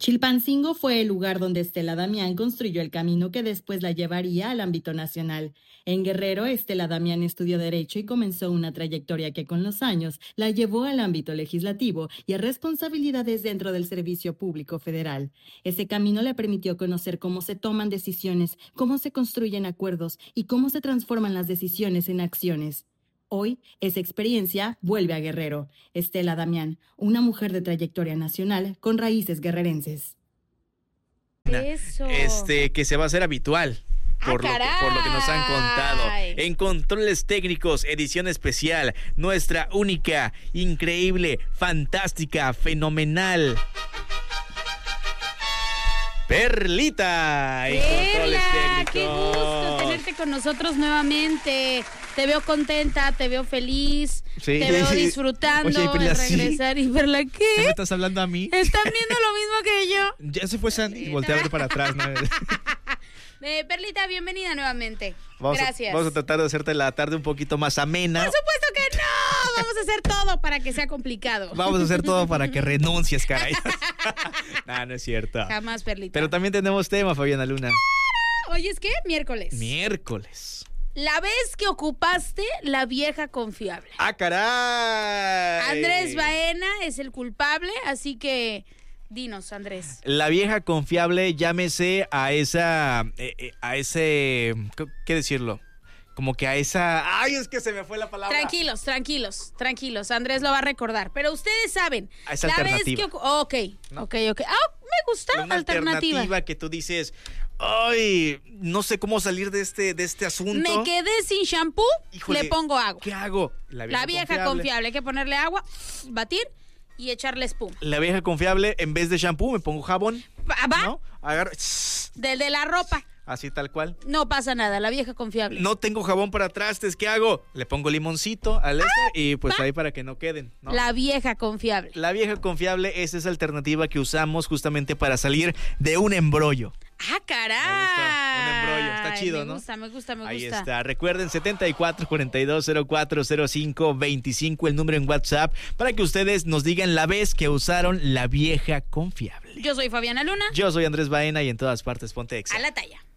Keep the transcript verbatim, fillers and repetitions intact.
Chilpancingo fue el lugar donde Estela Damián construyó el camino que después la llevaría al ámbito nacional. En Guerrero, Estela Damián estudió Derecho y comenzó una trayectoria que con los años la llevó al ámbito legislativo y a responsabilidades dentro del Servicio Público Federal. Ese camino le permitió conocer cómo se toman decisiones, cómo se construyen acuerdos y cómo se transforman las decisiones en acciones. Hoy, esa experiencia vuelve a Guerrero. Estela Damián, una mujer de trayectoria nacional con raíces guerrerenses. Eso. Este, que se va a hacer habitual. Por, ¡Ah, lo que, por lo que nos han contado. En Controles Técnicos, edición especial, nuestra única, increíble, fantástica, fenomenal Perlita. En Controles Técnicos. ¡Qué gusto tenerte con nosotros nuevamente! Te veo contenta, te veo feliz, sí, te veo disfrutando Oye, Perla, de regresar. ¿Sí? ¿Y Perla qué? ¿Me estás hablando a mí? ¿Están viendo lo mismo que yo? Ya se fue Sandy, voltea a ver para atrás, ¿no? Eh, Perlita, bienvenida nuevamente. Vamos Gracias. A, vamos a tratar de hacerte la tarde un poquito más amena. Por supuesto que no. Vamos a hacer todo para que sea complicado. Vamos a hacer todo para que renuncies, caray. No, no es cierto. Jamás, Perlita. Pero también tenemos tema, Fabiana Luna. Hoy es ¿qué? Miércoles. Miércoles. La vez que ocupaste la vieja confiable. ¡Ah, caray! Andrés Baena es el culpable, así que dinos, Andrés. La vieja confiable, llámese a esa, eh, a ese, ¿qué decirlo? Como que a esa... ¡Ay, es que se me fue la palabra! Tranquilos, tranquilos, tranquilos. Andrés lo va a recordar. Pero ustedes saben... A esa la alternativa. Vez que... Ok, ¿no? ok, ok. Ah, me gusta una alternativa. alternativa que tú dices... Ay, no sé cómo salir de este, de este asunto. Me quedé sin shampoo, Híjole, le pongo agua. ¿Qué hago? La vieja, la vieja confiable. confiable. Hay que ponerle agua, batir y echarle espuma. La vieja confiable, en vez de shampoo, me pongo jabón. ¿Va? ¿No? Agarro. Del de la ropa. Así tal cual. No pasa nada, la vieja confiable. No tengo jabón para trastes, ¿qué hago? Le pongo limoncito al este ah, y pues va. Ahí para que no queden, ¿no? La vieja confiable. La vieja confiable es esa alternativa que usamos justamente para salir de un embrollo. ¡Ah, caray! Me gusta, un embrollo, está chido, me ¿no? Me gusta, me gusta, me gusta. Ahí está, recuerden setenta y cuatro, cuarenta y dos, cero cuatro, cero cinco, veinticinco, el número en WhatsApp, para que ustedes nos digan la vez que usaron la vieja confiable. Yo soy Fabiana Luna. Yo soy Andrés Baena y en todas partes ponte Exa. A la talla.